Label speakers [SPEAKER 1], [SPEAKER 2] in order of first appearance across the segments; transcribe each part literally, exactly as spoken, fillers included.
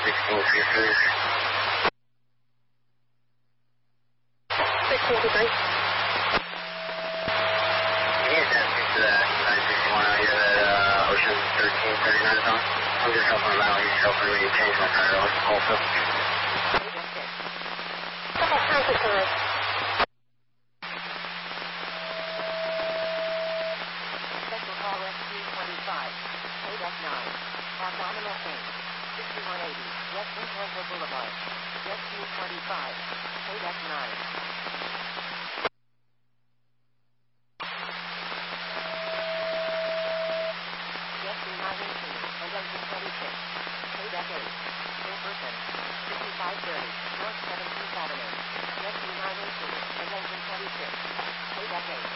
[SPEAKER 1] sixteen three three.
[SPEAKER 2] sixteen three three.
[SPEAKER 1] Can you attach me to that nine sixty-one out here that uh, Ocean thirteen thirty-nine is on? I'm just helping him out. He's helping me change my tire also.
[SPEAKER 2] Okay, nine sixty-nine.
[SPEAKER 3] Special call S Q twenty-five. Kodak nine. Abdominal pain. sixty-one eighty. West Winchester Boulevard. S Q twenty-five. Kodak nine. nine eighteen and engine twenty-six. Kodak eight. Same person. fifty-five thirty. North seventeenth Avenue. S Q nine eighteen and engine twenty-six. Kodak eight.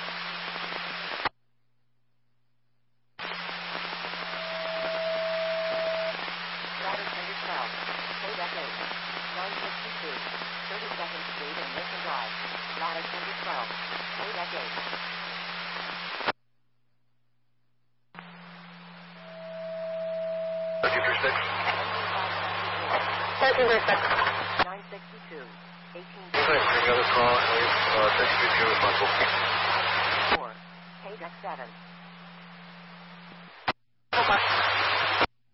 [SPEAKER 3] Ladder tender twelve. Kodak eight. nine sixty-two. thirty-second Street and Mission Drive. Ladder tender twelve. Kodak eight.
[SPEAKER 2] thirteen three six.
[SPEAKER 3] nine sixty-two. eighteen.
[SPEAKER 1] Okay, take another call and leave uh, six two two responsible.
[SPEAKER 3] four. Kodak seven.